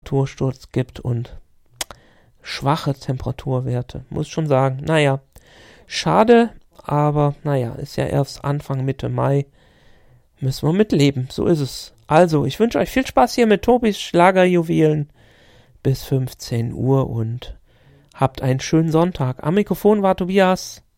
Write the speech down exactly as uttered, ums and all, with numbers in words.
Temperatursturz gibt und schwache Temperaturwerte. Muss schon sagen, naja, schade, aber naja, ist ja erst Anfang Mitte Mai. Müssen wir mit leben, so ist es. Also, ich wünsche euch viel Spaß hier mit Tobis Schlagerjuwelen bis fünfzehn Uhr und habt einen schönen Sonntag. Am Mikrofon war Tobias.